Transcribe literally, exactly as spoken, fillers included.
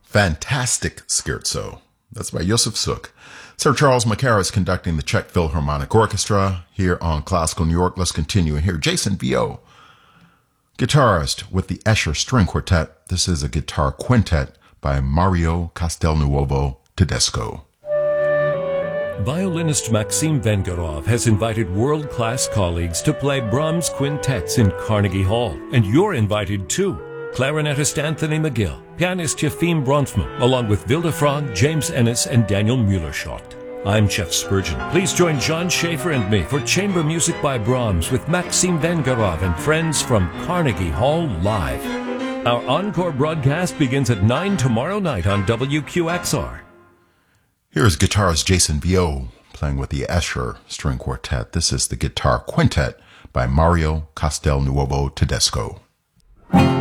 Fantastic Scherzo. That's by Josef Suk. Sir Charles Mackara is conducting the Czech Philharmonic Orchestra here on Classical New York. Let's continue and hear Jason Vio, guitarist with the Escher String Quartet. This is a guitar quintet by Mario Castelnuovo Tedesco. Violinist Maxim Vengerov has invited world-class colleagues to play Brahms quintets in Carnegie Hall, and you're invited too. Clarinetist Anthony McGill, pianist Yefim Bronfman, along with Vilde Frog, James Ennis, and Daniel Mueller-Schott. I'm Jeff Spurgeon. Please join John Schaefer and me for Chamber Music by Brahms with Maxim Vengerov and friends from Carnegie Hall Live. Our encore broadcast begins at nine tomorrow night on W Q X R. Here's guitarist Jason Vio playing with the Escher String Quartet. This is the guitar quintet by Mario Castelnuovo Tedesco.